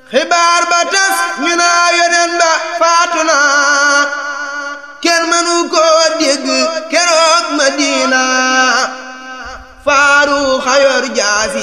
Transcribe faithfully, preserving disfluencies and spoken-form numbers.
xibaar ba tas ñu naa yonen ba faatu na kenn mënu koo dégg keroog Madina faaru xayor jaasi